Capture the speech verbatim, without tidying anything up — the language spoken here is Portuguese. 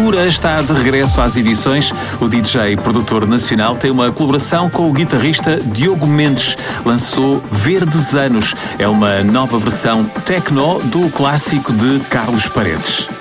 Cura está de regresso às edições. O D J e produtor nacional tem uma colaboração com o guitarrista Diogo Mendes. Lançou Verdes Anos. É uma nova versão techno do clássico de Carlos Paredes.